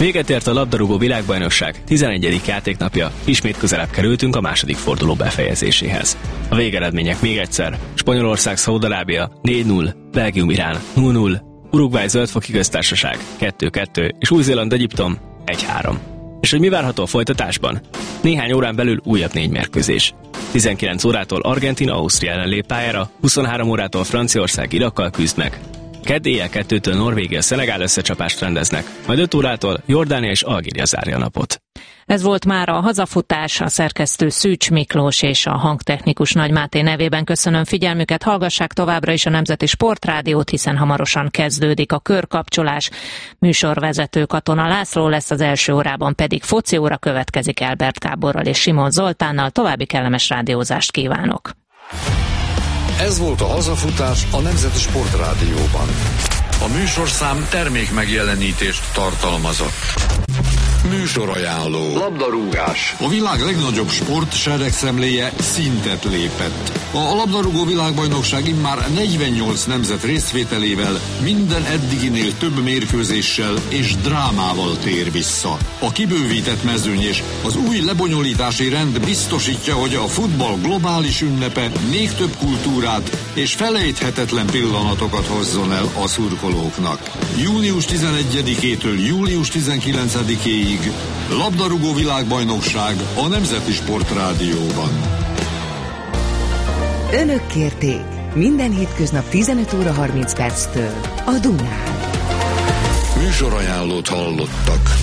Véget ért a labdarúgó világbajnokság 11. játéknapja, ismét közelebb kerültünk a második forduló befejezéséhez. A végeredmények még egyszer: Spanyolország-Szaúd-Arábia 4-0, Belgium-Irán 0-0, Uruguay-Zöldfoki Köztársaság 2-2 és Új-Zéland-Egyiptom 1-3. És hogy mi várható a folytatásban? Néhány órán belül újabb 4 mérkőzés. 19 órától Argentína-Ausztria ellen lép pályára, 23 órától Franciaország Irakkal küzd meg. Kedd éjjel 2-től Norvégia-Szenegál összecsapást rendeznek, majd 5 órától Jordánia és Algéria zárja a napot. Ez volt már a hazafutás, a szerkesztő Szűcs Miklós és a hangtechnikus Nagy Máté nevében köszönöm figyelmüket, hallgassák továbbra is a Nemzeti Sportrádiót, hiszen hamarosan kezdődik a körkapcsolás. Műsorvezető Katona László lesz, az első órában pedig foci óra következik Elbert Gáborral és Simon Zoltánnal. További kellemes rádiózást kívánok! Ez volt a hazafutás a Nemzeti Sportrádióban. A műsorszám termék megjelenítést tartalmazott. Műsorajánló. Labdarúgás. A világ legnagyobb sport seregszemléje szintet lépett. A labdarúgó világbajnokság immár 48 nemzet részvételével, minden eddiginél több mérkőzéssel és drámával tér vissza. A kibővített mezőny és az új lebonyolítási rend biztosítja, hogy a futball globális ünnepe még több kultúrát és felejthetetlen pillanatokat hozzon el a szurkolóknak. Június 11-től július 19-ig labdarúgó világbajnokság a Nemzeti Sportrádióban. Önök kérték minden hétköznap 15 óra 30 perctől a Dunán. Műsorajánlót hallottak.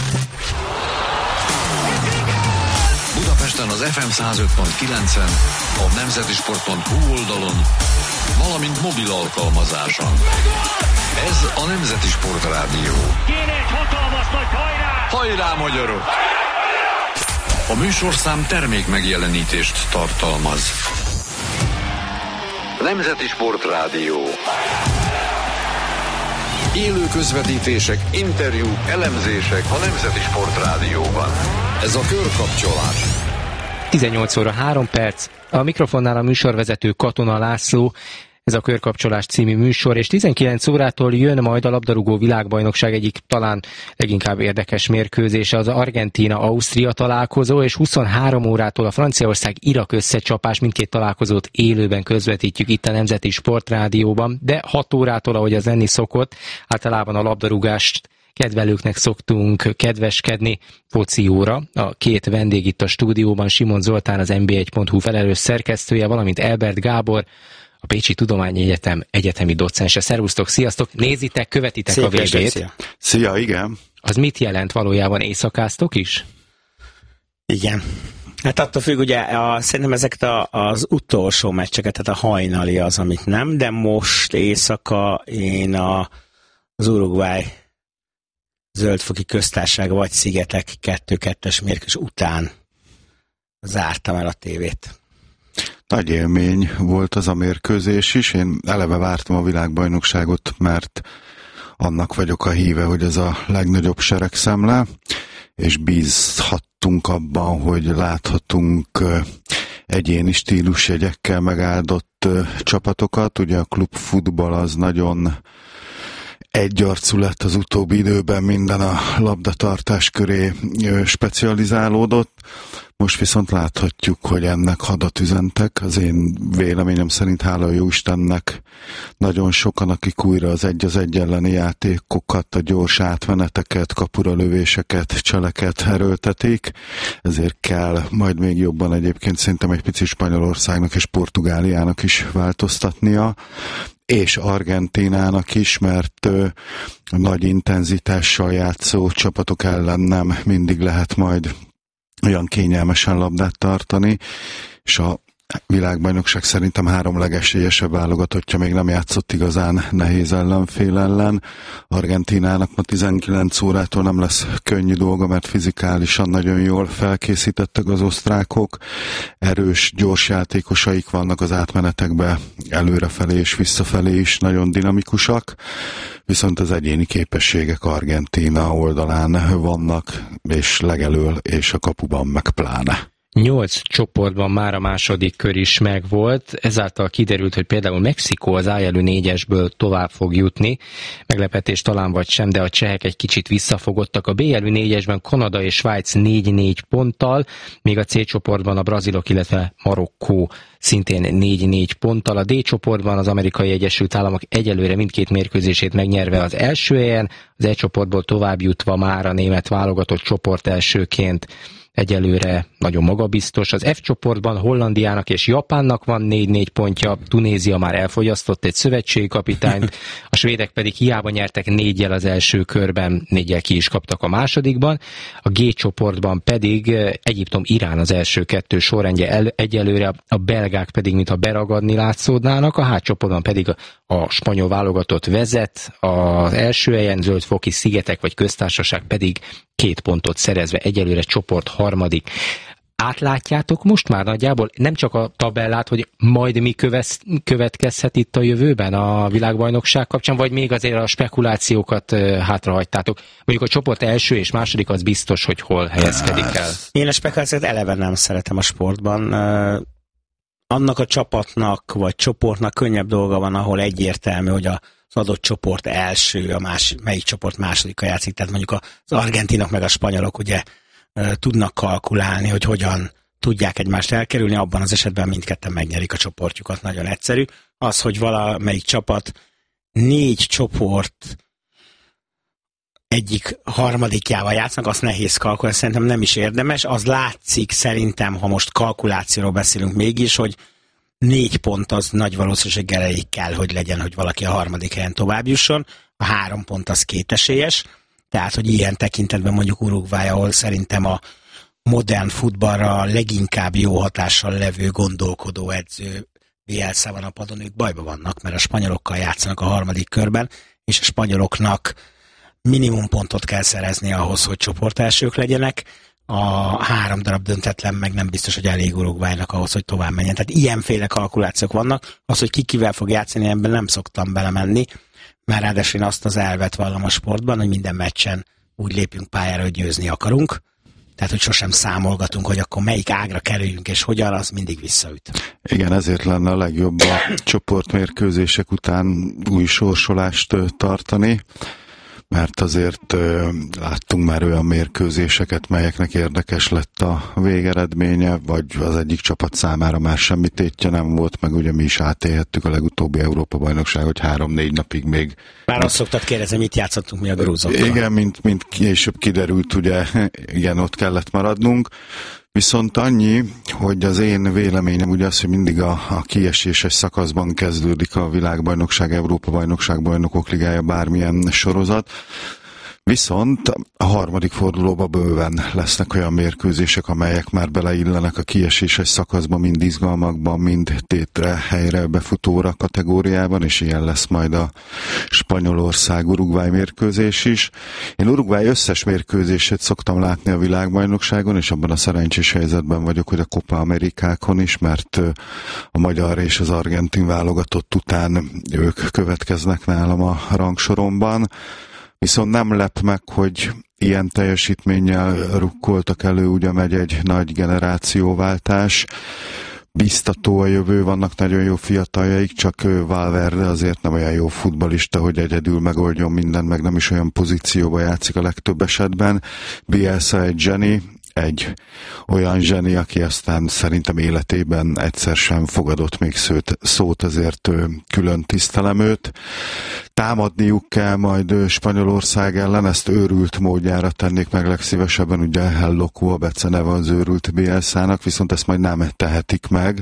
Budapesten az FM 105.9-en, a nemzetisport.hu oldalon, valamint mobil alkalmazáson. Ez a Nemzeti Sportrádió. Kéne egy hatalmas nagy hajrá! Hajrá, magyarok! A műsorszám termék megjelenítést tartalmaz. Nemzeti Sportrádió. Élő közvetítések, interjúk, elemzések a Nemzeti Sportrádióban. Ez a körkapcsolás. 18 óra 3 perc, a mikrofonnál a műsorvezető Katona László. Ez a Körkapcsolás című műsor, és 19 órától jön majd a labdarúgó világbajnokság egyik talán leginkább érdekes mérkőzése, az Argentína-Ausztria találkozó, és 23 órától a Franciaország-Irak összecsapás, mindkét találkozót élőben közvetítjük itt a Nemzeti Sportrádióban, de 6 órától, ahogy az lenni szokott, általában a labdarúgást kedvelőknek szoktunk kedveskedni, foci óra. A két vendég itt a stúdióban, Simon Zoltán, az nb1.hu felelős szerkesztője, valamint Elbert Gábor, a Pécsi Tudományegyetem egyetemi docense. Szervusztok, sziasztok! Nézitek, követitek szép a VB-t. Szia, igen. Az mit jelent valójában? Éjszakáztok is? Igen. Hát attól függ, ugye szerintem ezeket az utolsó meccseket, tehát a hajnali az, amit nem, de most éjszaka én az Uruguay Zöldfoki Köztársaság vagy Szigetek 2-2-es mérkőzés után zártam el a tévét. Nagy élmény volt az a mérkőzés is. Én eleve vártam a világbajnokságot, mert annak vagyok a híve, hogy ez a legnagyobb seregszemle, és bízhattunk abban, hogy láthatunk egyéni stílusjegyekkel megáldott csapatokat. Ugye a klubfutball az nagyon egyarcú lett az utóbbi időben, minden a labdatartás köré specializálódott. Most viszont láthatjuk, hogy ennek hadat üzentek. Az én véleményem szerint, hála a Jóistennek, nagyon sokan, akik újra az egy elleni játékokat, a gyors átmeneteket, kapuralövéseket, cseleket erőltetik. Ezért kell majd még jobban egyébként szerintem egy picit Spanyolországnak és Portugáliának is változtatnia, és Argentínának is, mert nagy intenzitással játszó csapatok ellen nem mindig lehet majd olyan kényelmesen labdát tartani, és a világbajnokság szerintem 3 legesélyesebb válogatottja még nem játszott igazán nehéz ellenfél ellen. Argentínának ma 19 órától nem lesz könnyű dolga, mert fizikálisan nagyon jól felkészítettek az osztrákok. Erős, gyors játékosaik vannak az átmenetekben, előrefelé és visszafelé is nagyon dinamikusak, viszont az egyéni képességek Argentína oldalán vannak, és legelől, és a kapuban meg pláne. 8 csoportban már a második kör is megvolt, ezáltal kiderült, hogy például Mexikó az A jelű 4-esből tovább fog jutni, meglepetés talán vagy sem, de a csehek egy kicsit visszafogottak. A B jelű 4-esben Kanada és Svájc 4-4 ponttal, míg a C csoportban a brazilok, illetve Marokkó szintén 4-4 ponttal. A D csoportban az Amerikai Egyesült Államok egyelőre mindkét mérkőzését megnyerve az első helyen, az E csoportból tovább jutva már a német válogatott csoport elsőként egyelőre nagyon magabiztos. Az F csoportban Hollandiának és Japánnak van 4-4 pontja, Tunézia már elfogyasztott egy szövetségi kapitányt, a svédek pedig hiába nyertek 4-jel az első körben, 4-jel ki is kaptak a másodikban. A G csoportban pedig Egyiptom, Irán az első kettő sorrendje egyelőre, a belgák pedig mintha beragadni látszódnának, a H csoportban pedig a spanyol válogatott vezet, az első helyen Zöld-foki szigetek vagy köztársaság pedig 2 pontot szerezve egyelőre csoport harmadik. Átlátjátok most már nagyjából nem csak a tabellát, hogy majd mi következhet itt a jövőben a világbajnokság kapcsán, vagy még azért a spekulációkat hátrahagytátok? Mondjuk a csoport első és második az biztos, hogy hol helyezkedik el. Én a spekulációt eleve nem szeretem a sportban. Annak a csapatnak vagy csoportnak könnyebb dolga van, ahol egyértelmű, hogy az adott csoport első, melyik csoport másodika játszik. Tehát mondjuk az argentinok meg a spanyolok ugye tudnak kalkulálni, hogy hogyan tudják egymást elkerülni, abban az esetben mindketten megnyerik a csoportjukat, nagyon egyszerű. Az, hogy valamelyik csapat 4 csoport egyik harmadikjával játszanak, azt nehéz kalkulálni, szerintem nem is érdemes. Az látszik szerintem, ha most kalkulációról beszélünk mégis, hogy 4 pont az nagy valószínűséggel elég kell, hogy legyen, hogy valaki a harmadik helyen tovább jusson. A 3 pont az kétesélyes, tehát, hogy ilyen tekintetben mondjuk Uruguay, ahol szerintem a modern futballra leginkább jó hatással levő gondolkodó edző Bielsa van a padon, ők bajba vannak, mert a spanyolokkal játszanak a harmadik körben, és a spanyoloknak minimum pontot kell szerezni ahhoz, hogy csoportelsők legyenek. A 3 darab döntetlen meg nem biztos, hogy elég Uruguaynak ahhoz, hogy tovább menjen. Tehát ilyenféle kalkulációk vannak. Az, hogy ki kivel fog játszani, ebben nem szoktam belemenni, mert ráadásul én azt az elvet vallom a sportban, hogy minden meccsen úgy lépünk pályára, hogy győzni akarunk. Tehát, hogy sosem számolgatunk, hogy akkor melyik ágra kerüljünk, és hogyan, az mindig visszaüt. Igen, ezért lenne a legjobb a csoportmérkőzések után új sorsolást tartani, mert azért láttunk már olyan mérkőzéseket, melyeknek érdekes lett a végeredménye, vagy az egyik csapat számára már semmi tétje nem volt, meg ugye mi is átélhettük a legutóbbi Európa-bajnokság, hogy 3-4 napig még... Már azt szoktad kérdezni, mit játszottunk mi a grúzokkal. Igen, mint később kiderült, ugye, igen, ott kellett maradnunk. Viszont annyi, hogy az én véleményem ugye az, hogy mindig a kieséses szakaszban kezdődik a világbajnokság, Európa-bajnokság, bajnokok ligája, bármilyen sorozat. Viszont a harmadik fordulóban bőven lesznek olyan mérkőzések, amelyek már beleillenek a kieséses szakaszban, mind izgalmakban, mind tétre helyre befutóra kategóriában, és ilyen lesz majd a Spanyolország-Uruguay mérkőzés is. Én Uruguay összes mérkőzését szoktam látni a világbajnokságon, és abban a szerencsés helyzetben vagyok, hogy a Copa Amerikákon is, mert a magyar és az argentin válogatott után ők következnek nálam a rangsoromban. Viszont nem lep meg, hogy ilyen teljesítménnyel rukkoltak elő, ugye megy egy nagy generációváltás. Biztató a jövő, vannak nagyon jó fiataljaik, csak Valverde azért nem olyan jó futballista, hogy egyedül megoldjon mindent, meg nem is olyan pozícióba játszik a legtöbb esetben. Bielsa egy zseni, egy olyan zseni, aki aztán szerintem életében egyszer sem fogadott még szót, ezért külön tisztelem őt. Támadniuk kell majd Spanyolország ellen, ezt őrült módjára tennék meg legszívesebben, ugye El Loco, a beceneve az őrült Bielsának, viszont ezt majd nem tehetik meg.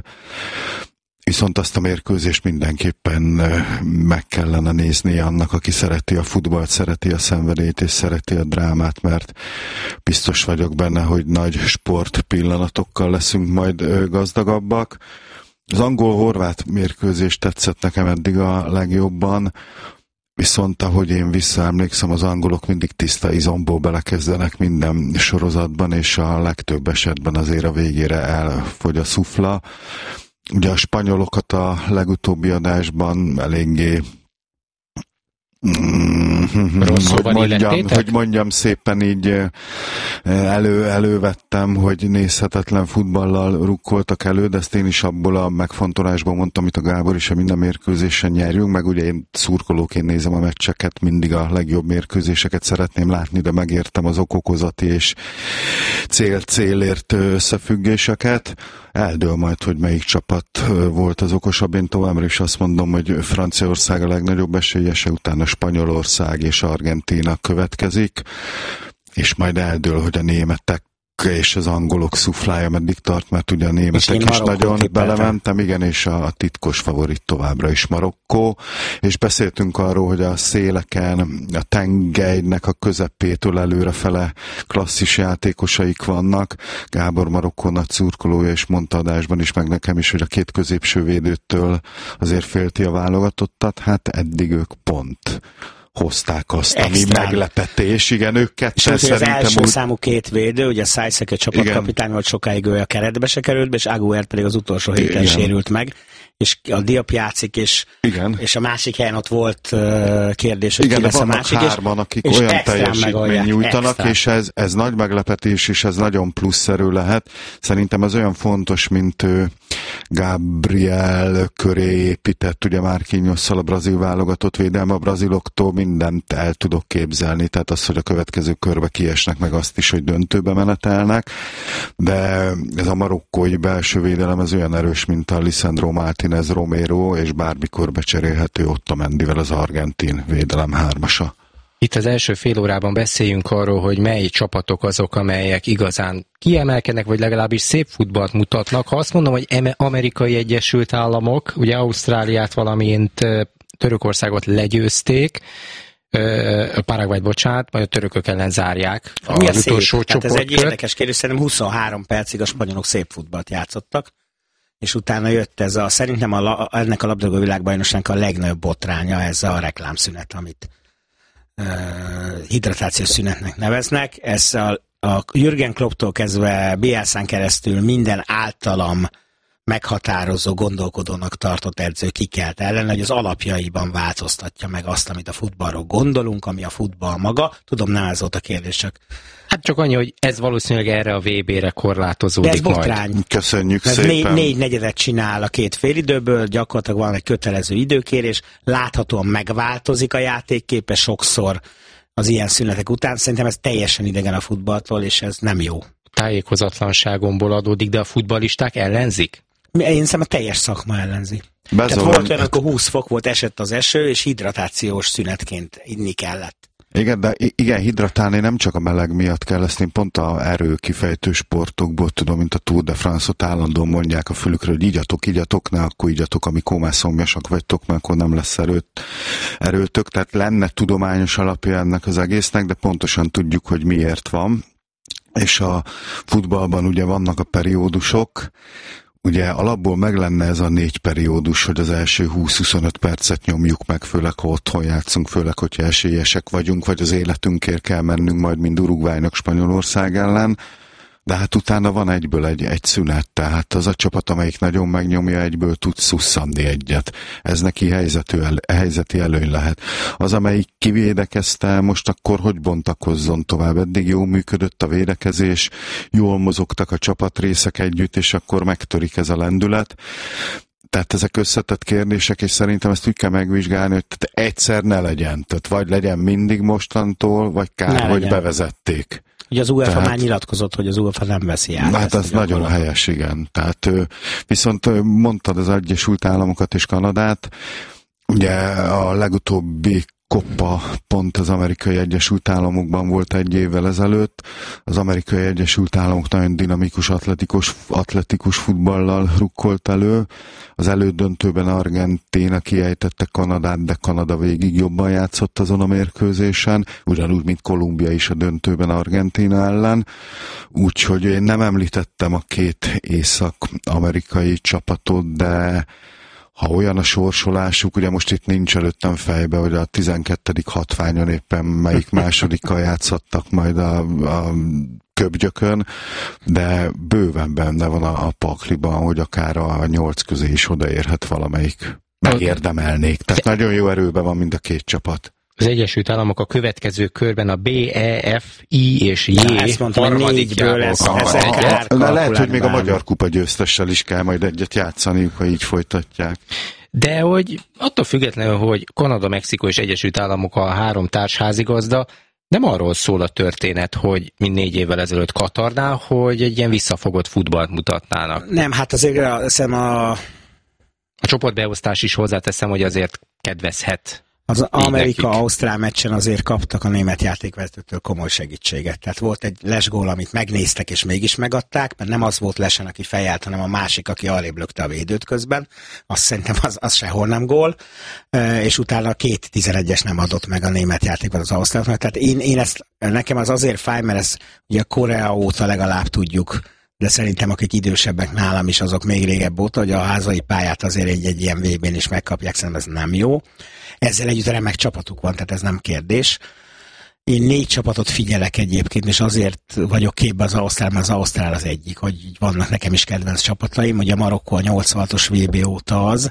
Viszont azt a mérkőzést mindenképpen meg kellene nézni annak, aki szereti a futballt, szereti a szenvedélyt és szereti a drámát, mert biztos vagyok benne, hogy nagy sport pillanatokkal leszünk majd gazdagabbak. Az angol-horvát mérkőzés tetszett nekem eddig a legjobban, viszont ahogy én visszaemlékszem, az angolok mindig tiszta izomból belekezdenek minden sorozatban, és a legtöbb esetben azért a végére elfogy a szufla. Ugye a spanyolokat a legutóbbi adásban eléggé hogy mondjam szépen így elővettem, hogy nézhetetlen futballal rukkoltak elő, de ezt én is abból a megfontolásból mondtam, amit a Gábor is, hogy minden mérkőzésen nyerjünk, meg ugye én szurkolóként nézem a meccseket, mindig a legjobb mérkőzéseket szeretném látni, de megértem az okokozati és célért összefüggéseket. Eldől majd, hogy melyik csapat volt az okosabb. Én továbbra is azt mondom, hogy Franciaország a legnagyobb esélyese, utána Spanyolország és Argentína következik, és majd eldől, hogy a németek és az angolok szuflája meddig tart, mert ugye a németek is nagyon belementem, igen, és a titkos favorit továbbra is Marokkó, és beszéltünk arról, hogy a széleken, a tengelynek a közepétől előrefele klasszis játékosaik vannak. Gábor Marokkó nagy szurkolója, és mondta adásban is, meg nekem is, hogy a két középső védőtől azért félti a válogatottat, hát eddig ők pont hozták azt, ami meglepetés. Igen, ők ketten szerintem az első számú két védő, ugye Szájszeke csapatkapitány volt, sokáig ő a keretbe se került be, és Aguert pedig az utolsó héten sérült meg, és a Diop játszik, és a másik helyen ott volt kérdés, hogy ki lesz a másik. Igen, hárman, akik olyan teljesítményt nyújtanak, és ez nagy meglepetés, és ez nagyon plusszerű lehet. Szerintem ez olyan fontos, mint Gabriel köré épített, ugye Marquinhosszal a brazil válogatott védelme, a braziloktól mindent el tudok képzelni, tehát az, hogy a következő körbe kiesnek, meg azt is, hogy döntőbe menetelnek, de ez a marokkói belső védelem, ez olyan erős, mint a Lisandro Martínez Romero, és bármikor becserélhető Otamendivel az argentin védelem hármasa. Itt az első fél órában beszéljünk arról, hogy mely csapatok azok, amelyek igazán kiemelkednek, vagy legalábbis szép futballt mutatnak. Ha azt mondom, hogy Amerikai Egyesült Államok, ugye Ausztráliát, valamint Törökországot legyőzték, Paraguayt, bocsánat, majd a törökök ellen zárják az utolsó csoportkört. Ez egy érdekes kérdés, szerintem 23 percig a spanyolok szép futballt játszottak, és utána jött ez szerintem ennek a labdarúgó világbajnokságnak a legnagyobb botránya, ez a reklámszünet, amit hidratációs szünetnek neveznek. Ez a Jürgen Klopptól kezdve Bielszán keresztül minden általam meghatározó, gondolkodónak tartott edző kikelt ellen, hogy az alapjaiban változtatja meg azt, amit a futballról gondolunk, ami a futball maga. Tudom, nem ez volt a kérdés, csak... Hát csak annyi, hogy ez valószínűleg erre a VB-re korlátozódik. De ez botrány. Majd. Köszönjük szépen. Négy negyedet csinál a két félidőből, gyakorlatilag van egy kötelező időkérés, láthatóan megváltozik a játékképe sokszor az ilyen szünetek után. Szerintem ez teljesen idegen a futballtól, és ez nem jó. Tájékozatlanságomból adódik, de a futballisták ellenzik? Én szerintem a teljes szakma ellenzi. Tehát volt olyan, akkor 20 fok volt, esett az eső, és hidratációs szünetként inni kellett. Igen, de hidratálni nem csak a meleg miatt kell, ezt én pont a erőkifejtő sportokból tudom, mint a Tour de France-ot állandóan mondják a fülükre, hogy igyatok, ne akkor igyatok, amikor már szomjasak vagytok, mert akkor nem lesz erőtök. Tehát lenne tudományos alapja ennek az egésznek, de pontosan tudjuk, hogy miért van. És a futballban ugye vannak a periódusok, ugye alapból meg lenne ez a 4 periódus, hogy az első 20-25 percet nyomjuk meg, főleg ha otthon játszunk, főleg hogyha esélyesek vagyunk, vagy az életünkért kell mennünk majd mind Uruguaynak Spanyolország ellen, de hát utána van egyből egy szünet, tehát az a csapat, amelyik nagyon megnyomja, egyből tud szusszanni egyet. Ez neki helyzeti előny lehet. Az, amelyik kivédekezte, most akkor hogy bontakozzon tovább? Eddig jól működött a védekezés, jól mozogtak a csapatrészek együtt, és akkor megtörik ez a lendület. Tehát ezek összetett kérdések, és szerintem ezt úgy kell megvizsgálni, hogy egyszer ne legyen. Tehát vagy legyen mindig mostantól, vagy kár, hogy bevezették. Ugye az UEFA már nyilatkozott, hogy az UEFA nem veszi át. Hát ez nagyon helyes, igen. Tehát viszont mondtad az Egyesült Államokat és Kanadát, ugye a legutóbbi Koppa pont az Amerikai Egyesült Államokban volt egy évvel ezelőtt. Az Amerikai Egyesült Államok nagyon dinamikus, atletikus futballal rukkolt elő. Az elődöntőben Argentína kiejtette Kanadát, de Kanada végig jobban játszott azon a mérkőzésen, ugyanúgy, mint Kolumbia is a döntőben Argentína ellen. Úgyhogy én nem említettem a két észak-amerikai csapatot, de ha olyan a sorsolásuk, ugye most itt nincs előttem fejbe, hogy a 12. hatványon éppen melyik másodikkal játszottak majd a köbgyökön, de bőven benne van a pakliban, hogy akár a 8 közé is odaérhet valamelyik. Megérdemelnék. Tehát nagyon jó erőben van mind a két csapat. Az Egyesült Államok a következő körben a B, E, F, I és J harmadikjából kaphat. De lehet, hogy még a Magyar Kupa győztessel is kell majd egyet játszaniuk, ha így folytatják. De hogy attól függetlenül, hogy Kanada, Mexikó és Egyesült Államok a 3 társházigazda, nem arról szól a történet, hogy mint 4 évvel ezelőtt Katarnál, hogy egy ilyen visszafogott futballt mutatnának. Nem, hát azért hiszem a csoportbeosztás is hozzáteszem, hogy azért kedvezhet. Az Amerika-Ausztrál meccsen azért kaptak a német játékvezetőtől komoly segítséget. Tehát volt egy lesgól, amit megnéztek és mégis megadták, mert nem az volt lesen, aki fejelt, hanem a másik, aki arrébb lökte a védőt közben. Azt szerintem az sehol nem gól. És utána 2 11-es nem adott meg a német játékban az Ausztrálnak. Tehát én ezt, nekem az azért fáj, mert ezt ugye Korea óta legalább tudjuk, de szerintem akik idősebbek nálam is, azok még régebb óta, hogy a hazai pályát azért egy ilyen VB-n is megkapják, szerintem ez nem jó. Ezzel együtt remek csapatuk van, tehát ez nem kérdés. Én 4 csapatot figyelek egyébként, és azért vagyok képben az Ausztrál, mert az Ausztrál az egyik, hogy vannak nekem is kedvenc csapataim, ugye a Marokkó a 86-os VB óta az.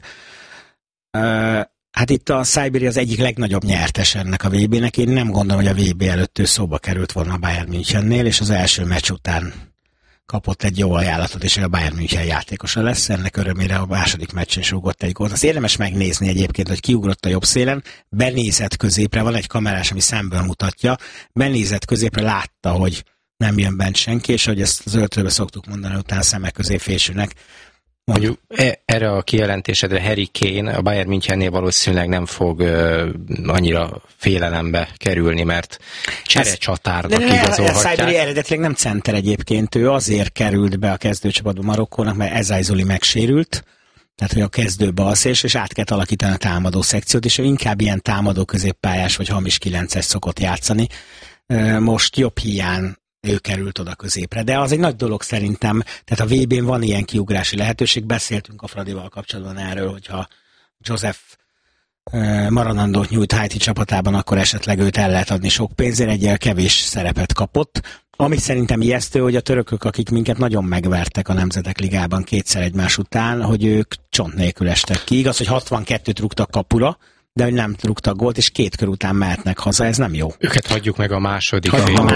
Hát itt a Siberia az egyik legnagyobb nyertes ennek a VB-nek. Én nem gondolom, hogy a VB előtt ő szóba került volna a Bayern Münchennél, és az első meccs után kapott egy jó ajánlatot, és a Bayern München játékosa lesz. Ennek örömére a második meccsen is rúgott egy gólt. Azt érdemes megnézni egyébként, hogy kiugrott a jobb szélen, benézett középre, van egy kamerás, ami szemből mutatja, benézett középre, látta, hogy nem jön bent senki, és hogy ezt az öltőbe szoktuk mondani, utána szemek közé fésülnek. Mondjuk erre a kijelentésedre Harry Kane a Bayern Münchennél valószínűleg nem fog annyira félelembe kerülni, mert cserecsatárnak igazolhatják. Siberia eredetileg nem center egyébként, ő azért került be a kezdőcsapatba Marokkónak, mert Ezai Zuli megsérült, tehát hogy a kezdő balszéls, és át kell alakítani a támadó szekciót, és ő inkább ilyen támadó középpályás, vagy hamis 9-es szokott játszani. Most jobb hiány ő került oda középre. De az egy nagy dolog szerintem, tehát a VB-n van ilyen kiugrási lehetőség, beszéltünk a Fradival kapcsolatban erről, hogyha Joseph maradandót nyújt Haiti csapatában, akkor esetleg őt el lehet adni sok pénzért, egy kevés szerepet kapott. Ami szerintem ijesztő, hogy a törökök, akik minket nagyon megvertek a Nemzetek Ligában 2-szer egymás után, hogy ők csont nélkül estek ki. Igaz, hogy 62-t rúgtak kapura, de hogy nem rúgtak gólt, és 2 kör után mehetnek haza, ez nem jó. Őket hagyjuk meg a második.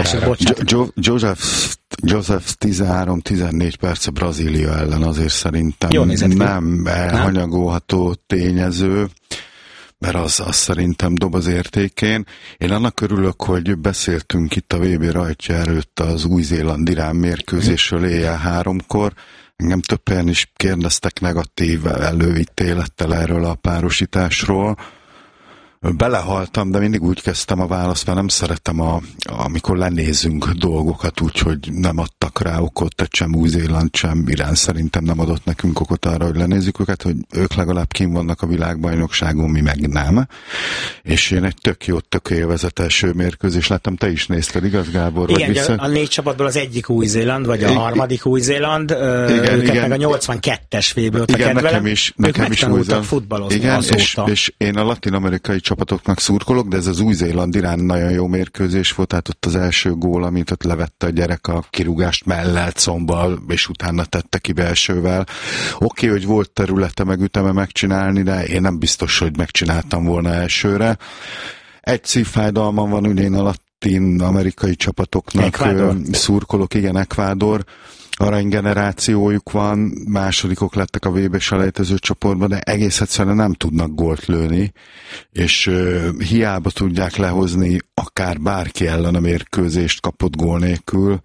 Joseph 13-14 perc a Brazília ellen, azért szerintem nem elhanyagolható tényező, mert az szerintem dob az értékén. Én annak örülök, hogy beszéltünk itt a VB rajtja előtt az Új-Zéland-Irán mérkőzésről éjjel 3-kor. Engem több helyen is kérdeztek negatív előítélettel erről a párosításról. Belehaltam, de mindig úgy kezdtem a választ, mert nem szeretem, amikor lenézünk dolgokat úgy, hogy nem adtak rá okot, tehát sem Új-Zéland, sem Irán szerintem nem adott nekünk okot arra, hogy lenézzük őket, hogy ők legalább kint vannak a világbajnokságon, mi meg nem. És én egy tök élvezett első mérkőzés láttam, te is nézted, igaz Gábor? Igen, a 4 csapatból az egyik Új-Zéland, vagy a harmadik Új-Zéland, őket meg a 82-es VB-ből nekem is megtanultak futballozni. Igen, és én a latin-amerikai csapatoknak szurkolok, de ez az Új-Zéland-Irán nagyon jó mérkőzés volt, tehát ott az első gól, amit ott levette a gyerek a kirúgást mellett szombbal, és utána tette ki belsővel. Oké, hogy volt területe meg üteme megcsinálni, de én nem biztos, hogy megcsináltam volna elsőre. Egy szívfájdalmam van, ugye én a latin-amerikai csapatoknak szurkolok, igen, Ecuador. Aranygenerációjuk van, másodikok lettek a VB-selejtező csoportban, de egész egyszerűen nem tudnak gólt lőni, és hiába tudják lehozni akár bárki ellen a mérkőzést kapott gól nélkül.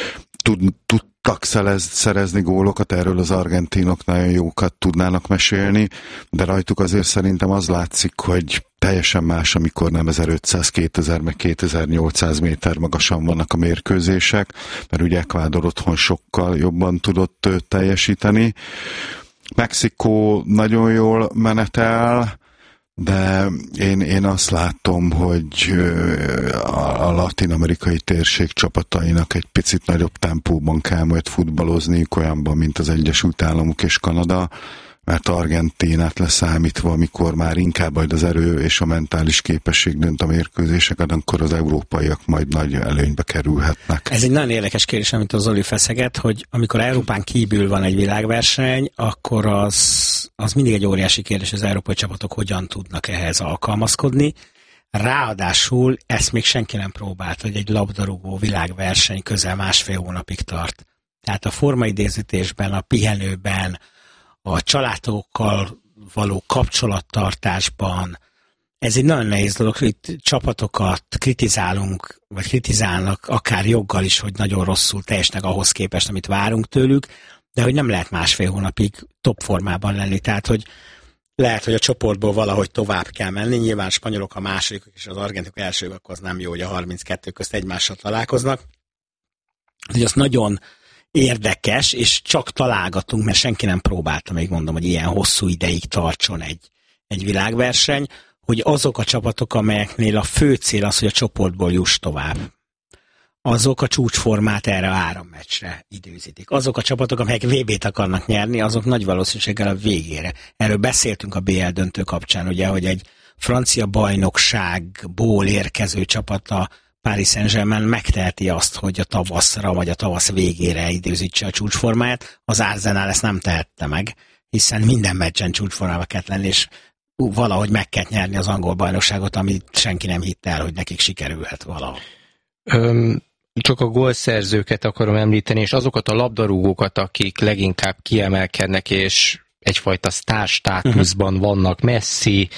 Tudtak szerezni gólokat, erről az argentinok nagyon jókat tudnának mesélni, de rajtuk azért szerintem az látszik, hogy teljesen más, amikor nem 1500, 2000, meg 2800 méter magasan vannak a mérkőzések, mert ugye Ecuador otthon sokkal jobban tudott teljesíteni. Mexikó nagyon jól menetel, de én azt látom, hogy a latin-amerikai térség csapatainak egy picit nagyobb tempóban kell majd futballozniuk, olyanban, mint az Egyesült Államok és Kanada, mert Argentínát leszámítva, amikor már inkább majd az erő és a mentális képesség dönt a mérkőzéseket, akkor az európaiak majd nagy előnybe kerülhetnek. Ez egy nagyon érdekes kérdés, amit az Zoli feszeget, hogy amikor Európán kívül van egy világverseny, akkor az mindig egy óriási kérdés, az európai csapatok hogyan tudnak ehhez alkalmazkodni. Ráadásul ezt még senki nem próbált, hogy egy labdarúgó világverseny közel 1,5 hónapig tart. Tehát a formaidézítésben, a pihenőben, a családtagokkal való kapcsolattartásban, ez egy nagyon nehéz dolog, hogy itt csapatokat kritizálunk, vagy kritizálnak akár joggal is, hogy nagyon rosszul teljesnek ahhoz képest, amit várunk tőlük, de hogy nem lehet 1,5 hónapig top formában lenni. Tehát, hogy lehet, hogy a csoportból valahogy tovább kell menni. Nyilván a spanyolok a másodikok és az argentinok elsők, akkor az nem jó, hogy a 32 közt egymással találkoznak. De az nagyon érdekes, és csak találgatunk, mert senki nem próbálta, még mondom, hogy ilyen hosszú ideig tartson egy világverseny, hogy azok a csapatok, amelyeknél a fő cél az, hogy a csoportból juss tovább, azok a csúcsformát erre a 3 meccsre időzítik. Azok a csapatok, amelyek VB-t akarnak nyerni, azok nagy valószínűséggel a végére. Erről beszéltünk a BL döntő kapcsán, ugye, hogy egy francia bajnokságból érkező csapat, a Paris Saint-Germain megteheti azt, hogy a tavaszra vagy a tavasz végére időzítse a csúcsformáját. Az Arsenal ezt nem tehette meg, hiszen minden meccsen csúcsformában kell lenni, és valahogy meg kell nyerni az angol bajnokságot, amit senki nem hitte el, hogy nekik sikerülhet valahogy. Csak a gólszerzőket akarom említeni, és azokat a labdarúgókat, akik leginkább kiemelkednek, és egyfajta sztárstátuszban vannak. Messi,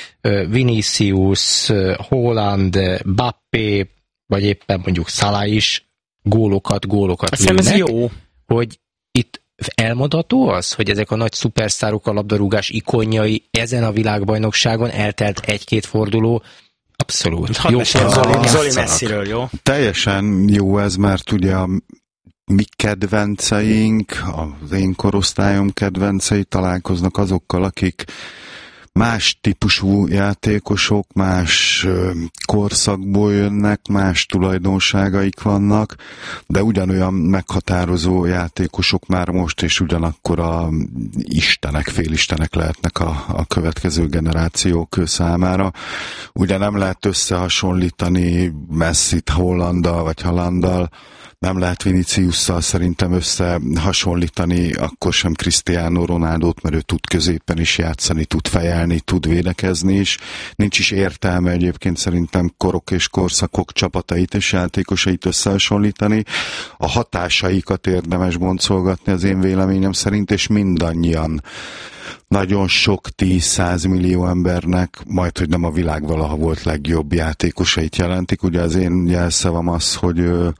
Vinicius, Haaland, Mbappé, vagy éppen mondjuk Salah is gólokat lőnek. Ez jó. Hogy itt elmondható az, hogy ezek a nagy szupersztárok, a labdarúgás ikonjai ezen a világbajnokságon eltelt 1-2 forduló, abszolút. Jó, Zoli Messiről, jó? Teljesen jó ez, mert ugye a mi kedvenceink, az én korosztályom kedvencei találkoznak azokkal, akik más típusú játékosok, más korszakból jönnek, más tulajdonságaik vannak, de ugyanolyan meghatározó játékosok már most, és ugyanakkor a istenek, félistenek lehetnek a következő generációk számára. Ugye nem lehet összehasonlítani Messit Haalanddal vagy Haalanddal, nem lehet Viniciusszal szerintem összehasonlítani, akkor sem Cristiano Ronaldót, mert ő tud középen is játszani, tud fejelni, tud védekezni is. Nincs is értelme egyébként szerintem korok és korszakok csapatait és játékosait összehasonlítani. A hatásaikat érdemes boncolgatni az én véleményem szerint, és mindannyian nagyon sok 10-100 millió embernek, majd hogy nem a világ valaha volt legjobb játékosait jelentik. Ugye az én jelszavam az, hogy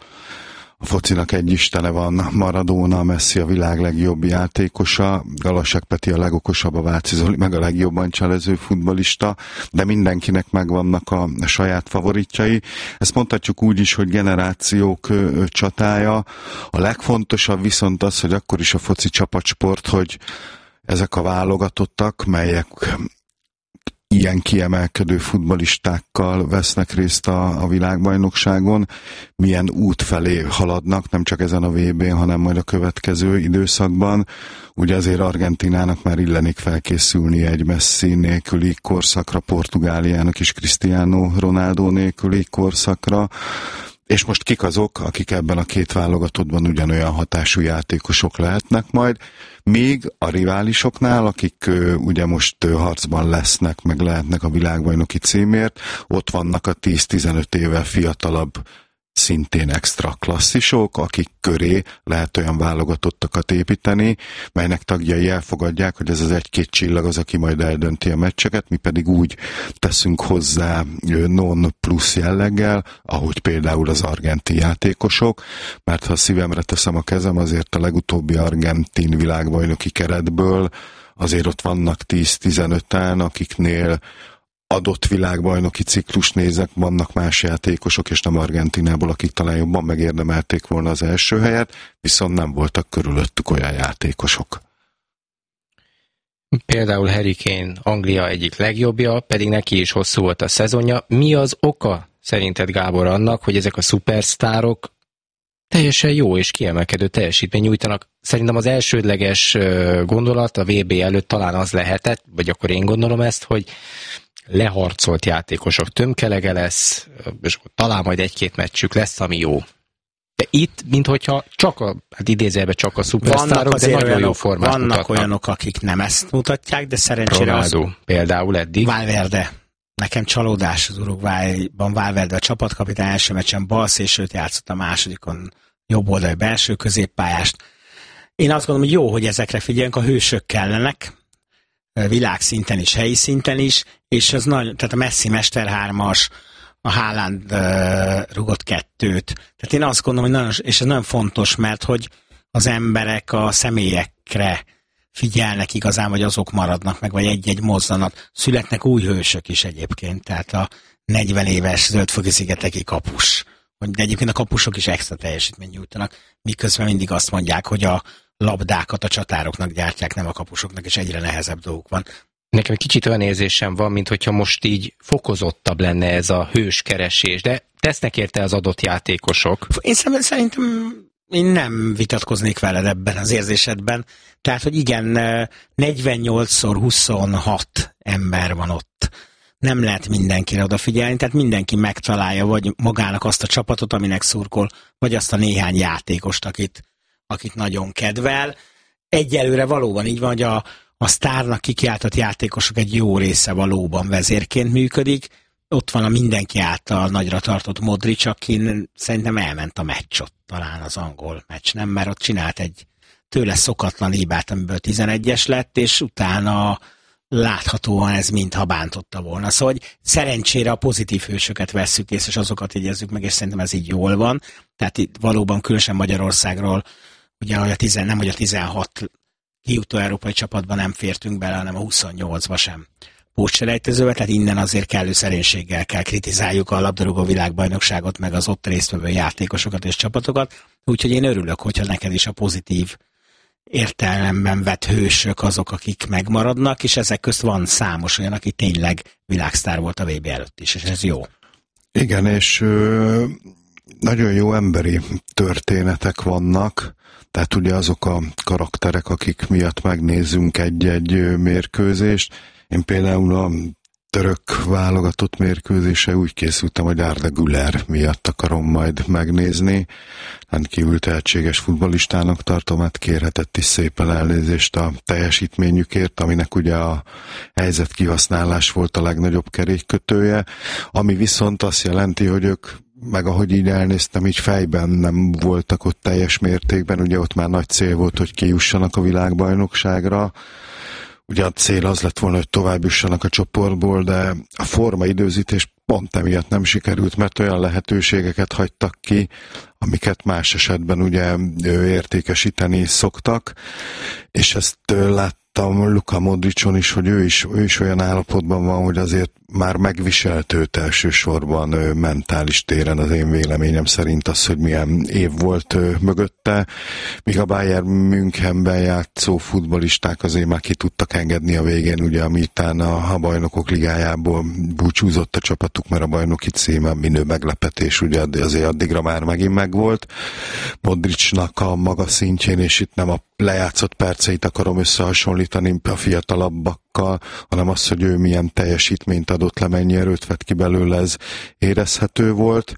a focinak egy istene van, Maradona, Messi a világ legjobb játékosa, Galasek Peti a legokosabb, a Váci Zoli meg a legjobban cselező futballista, de mindenkinek megvannak a saját favoritjai. Ezt mondhatjuk úgy is, hogy generációk csatája. A legfontosabb viszont az, hogy akkor is a foci csapatsport, hogy ezek a válogatottak, melyek ilyen kiemelkedő futballistákkal vesznek részt a világbajnokságon, milyen út felé haladnak, nem csak ezen a VB-n, hanem majd a következő időszakban. Ugye azért Argentinának már illenik felkészülni egy Messi nélküli korszakra, Portugáliának is Cristiano Ronaldo nélküli korszakra, és most kik azok, akik ebben a két válogatottban ugyanolyan hatású játékosok lehetnek majd, míg a riválisoknál, akik ugye most harcban lesznek, meg lehetnek a világbajnoki címért, ott vannak a 10-15 évvel fiatalabb, szintén extra klasszisok, akik köré lehet olyan válogatottakat építeni, melynek tagjai elfogadják, hogy ez az 1-2 csillag az, aki majd eldönti a meccseket, mi pedig úgy teszünk hozzá non-plusz jelleggel, ahogy például az argentin játékosok, mert ha szívemre teszem a kezem, azért a legutóbbi argentin világbajnoki keretből azért ott vannak 10-15-en, akiknél adott világbajnoki ciklus nézek, vannak más játékosok, és nem Argentinából, akik talán jobban megérdemelték volna az első helyet, viszont nem voltak körülöttük olyan játékosok. Például Harry Kane, Anglia egyik legjobbja, pedig neki is hosszú volt a szezonja. Mi az oka szerinted, Gábor, annak, hogy ezek a szupersztárok teljesen jó és kiemelkedő teljesítmény nyújtanak? Szerintem az elsődleges gondolat a VB előtt talán az lehetett, vagy akkor én gondolom ezt, hogy leharcolt játékosok tömkelege lesz, és talán majd 1-2 meccsük lesz, ami jó. De itt, minthogyha hát idézőjelben csak a szupersztárok, de nagyon jó formát vannak mutatnak. Olyanok, akik nem ezt mutatják, de szerencsére Ronaldo például eddig. Valverde. Nekem csalódás az Uruguayban Valverde a csapatkapitány, első meccsen balszélsőt játszott, a másodikon jobb oldali belső középpályást. Én azt gondolom, hogy jó, hogy ezekre figyeljünk, a hősök kellenek, világszinten is, helyi szinten is, és ez nagyon, tehát a Messi mesterhármas, a Haaland rugott 2-t. Tehát én azt gondolom, hogy nagyon, és ez nagyon fontos, mert hogy az emberek a személyekre figyelnek igazán, vagy azok maradnak meg, vagy egy-egy mozzanat. Születnek új hősök is egyébként, tehát a 40 éves Zöld-Foki-szigeteki kapus. De egyébként a kapusok is extra teljesítményt nyújtanak, miközben mindig azt mondják, hogy a labdákat a csatároknak gyártják, nem a kapusoknak, és egyre nehezebb dolguk van. Nekem kicsit olyan érzésem van, mintha most így fokozottabb lenne ez a hőskeresés, de tesznek érte az adott játékosok. Én szerintem én nem vitatkoznék veled ebben az érzésedben. Tehát, hogy igen, 48x26 ember van ott. Nem lehet mindenkire odafigyelni, tehát mindenki megtalálja vagy magának azt a csapatot, aminek szurkol, vagy azt a néhány játékost, akit nagyon kedvel. Egyelőre valóban így van, hogy a sztárnak kikiáltott játékosok egy jó része valóban vezérként működik. Ott van a mindenki által nagyra tartott Modric, akin szerintem elment a meccs ott, talán az angol meccs, nem? Mert ott csinált egy tőle szokatlan hibát, amiből 11-es lett, és utána láthatóan ez mintha bántotta volna. Szóval hogy szerencsére a pozitív hősöket vesszük észre, és azokat jegyezzük meg, és szerintem ez így jól van. Tehát itt valóban különösen Magyarországról, ugye nem hogy a 16 kijutó európai csapatban nem fértünk bele, hanem a 28-ba sem pótselejtezőbe, tehát innen azért kellő szerénységgel kell kritizáljuk a labdarúgó világbajnokságot, meg az ott résztvevő játékosokat és csapatokat. Úgyhogy én örülök, hogyha neked is a pozitív értelemben vett hősök azok, akik megmaradnak, és ezek közt van számos olyan, aki tényleg világsztár volt a VB előtt is, és ez jó. Igen, és nagyon jó emberi történetek vannak, tehát ugye azok a karakterek, akik miatt megnézzünk egy-egy mérkőzést. Én például a török válogatott mérkőzése úgy készültem, hogy Arda Güler miatt akarom majd megnézni. Rendkívül tehetséges futballistának tartom, hát kérhetett is szépen elnézést a teljesítményükért, aminek ugye a helyzet kihasználás volt a legnagyobb kerékkötője, ami viszont azt jelenti, hogy ők, meg ahogy így elnéztem, így fejben nem voltak ott teljes mértékben, ugye ott már nagy cél volt, hogy kijussanak a világbajnokságra. Ugye a cél az lett volna, hogy tovább jussanak a csoportból, de a formaidőzítés pont emiatt nem sikerült, mert olyan lehetőségeket hagytak ki, amiket más esetben ugye értékesíteni szoktak, és ezt láttam Luka Modricon is, hogy ő is olyan állapotban van, hogy azért már megviselt őt elsősorban mentális téren, az én véleményem szerint az, hogy milyen év volt mögötte, míg a Bayern Münchenben játszó futballisták azért már ki tudtak engedni a végén, ugye amitán a Bajnokok Ligájából búcsúzott a csapatuk, mert a bajnoki címe minő meglepetés, ugye azért addigra már megint megvolt. Modricnak a maga szintjén, és itt nem a lejátszott perceit akarom összehasonlítani a fiatalabbakkal, hanem az, hogy ő milyen teljesítményt adott le, mennyi erőt vett ki belőle, ez érezhető volt.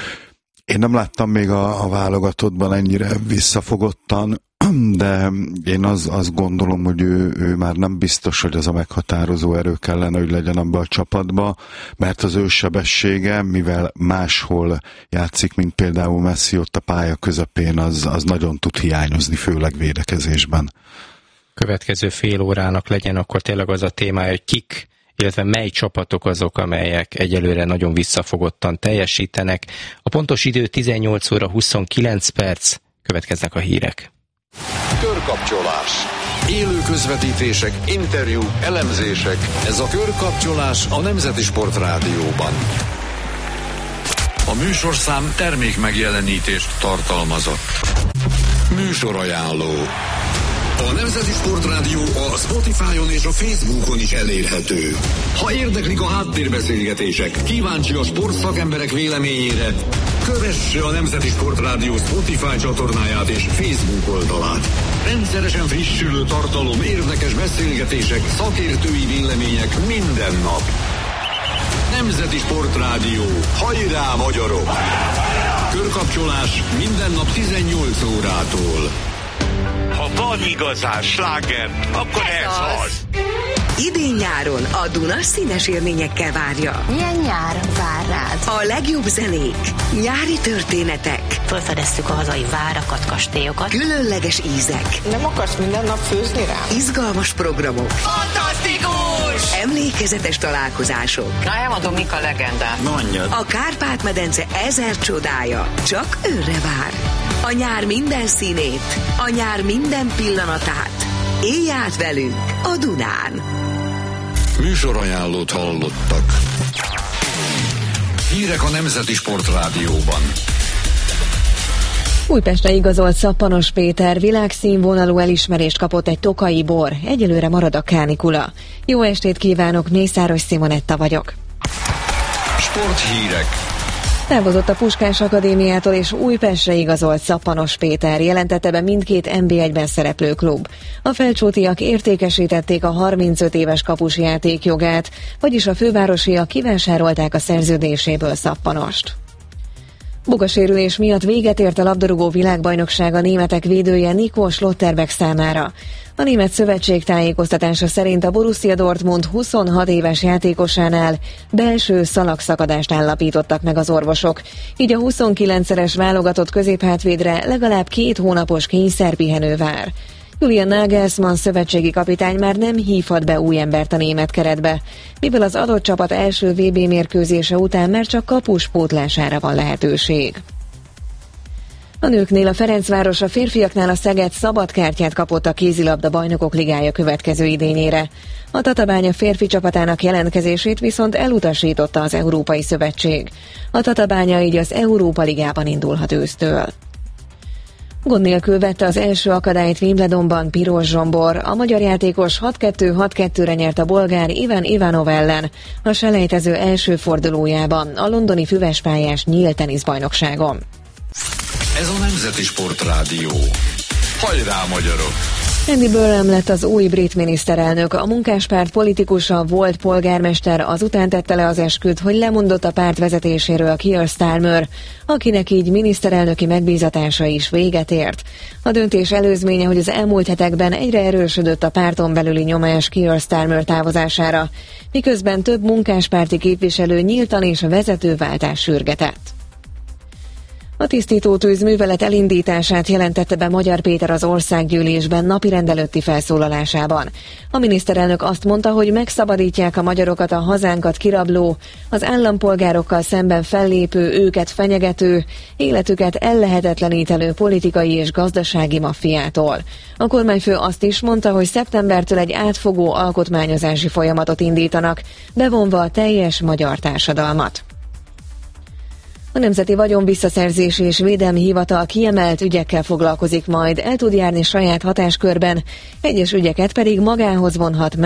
Én nem láttam még a válogatottban ennyire visszafogottan, de én azt gondolom, hogy ő már nem biztos, hogy az a meghatározó erő kellene, hogy legyen abban a csapatban, mert az ő sebessége, mivel máshol játszik, mint például Messi ott a pálya közepén, az nagyon tud hiányozni, főleg védekezésben. Következő fél órának legyen akkor tényleg az a témája, hogy kik, illetve mely csapatok azok, amelyek egyelőre nagyon visszafogottan teljesítenek. A pontos idő 18 óra 29 perc, következnek a hírek. Körkapcsolás. Élő közvetítések, interjúk, elemzések. Ez a Körkapcsolás a Nemzeti Sport Rádióban. A műsorszám termék megjelenítést tartalmazott. Műsorajánló. A Nemzeti Sport Rádió a Spotify-on és a Facebookon is elérhető. Ha érdeklik a háttérbeszélgetések, kíváncsi a sportszakemberek véleményére, kövesse a Nemzeti Sport Rádió Spotify csatornáját és Facebook oldalát. Rendszeresen frissülő tartalom, érdekes beszélgetések, szakértői vélemények minden nap. Nemzeti Sport Rádió. Hajrá, magyarok! Körkapcsolás minden nap 18 órától. Ha van igazán sláger, akkor ez az. Idén-nyáron a Duna színes élményekkel várja. Milyen nyár vár rád? A legjobb zenék, nyári történetek. Felfedeztük a hazai várakat, kastélyokat. Különleges ízek. Nem akarsz minden nap főzni rám? Izgalmas programok. Fantasztikus! Emlékezetes találkozások. Na, elmondom, mik a legendák. Mondjad. A Kárpát-medence 1000 csodája csak őre vár. A nyár minden színét, a nyár minden pillanatát. Élj át velünk a Dunán. Műsorajánlót hallottak. Hírek a Nemzeti Sportrádióban. Újpestre igazolt Szappanos Péter világszínvonalú elismerést kapott egy tokaji bor. Egyelőre marad a kánikula. Jó estét kívánok, Mészáros Simonetta vagyok. Sporthírek. Távozott a Puskás Akadémiától és Újpestre igazolt Szappanos Péter, jelentette be mindkét NB1-ben szereplő klub. A felcsótiak értékesítették a 35 éves kapus játékjogát, vagyis a fővárosiak kivásárolták a szerződéséből Szappanost. Bogasérülés miatt véget ért a labdarúgó világbajnokság a németek védője Nico Schlotterbeck számára. A német szövetség tájékoztatása szerint a Borussia Dortmund 26 éves játékosánál belső szalagszakadást állapítottak meg az orvosok, így a 29-szeres válogatott középhátvédre legalább 2 hónapos kényszerpihenő vár. Julian Nagelsmann szövetségi kapitány már nem hívhat be új embert a német keretbe, mivel az adott csapat első VB mérkőzése után már csak kapus pótlására van lehetőség. A nőknél a Ferencváros, a férfiaknál a Szeged szabadkártyát kapott a kézilabda bajnokok ligája következő idényére. A Tatabánya férfi csapatának jelentkezését viszont elutasította az Európai Szövetség. A Tatabánya így az Európa Ligában indulhat ősztől. Gond nélkül vette az első akadályt Wimbledonban Piros Zsombor. A magyar játékos 6-2-6-2-re nyert a bolgár Ivan Ivanov ellen a selejtező első fordulójában a londoni füvespályás nyílt teniszbajnokságon. Ez a Nemzeti Sportrádió. Hajrá, magyarok! Andy Burnham lett az új brit miniszterelnök. A munkáspárt politikusa, volt polgármester, azután tette le az esküt, hogy lemondott a párt vezetéséről Keir Starmer, akinek így miniszterelnöki megbízatása is véget ért. A döntés előzménye, hogy az elmúlt hetekben egyre erősödött a párton belüli nyomás Keir Starmer távozására, miközben több munkáspárti képviselő nyíltan és vezetőváltás sürgetett. A tisztítótűz művelet elindítását jelentette be Magyar Péter az országgyűlésben napirend előtti felszólalásában. A miniszterelnök azt mondta, hogy megszabadítják a magyarokat a hazánkat kirabló, az állampolgárokkal szemben fellépő, őket fenyegető, életüket ellehetetlenítő politikai és gazdasági maffiától. A kormányfő azt is mondta, hogy szeptembertől egy átfogó alkotmányozási folyamatot indítanak, bevonva a teljes magyar társadalmat. A Nemzeti Vagyonvisszaszerzési és Védelmi Hivatal kiemelt ügyekkel foglalkozik majd, el tud járni saját hatáskörben, egyes ügyeket pedig magához vonhat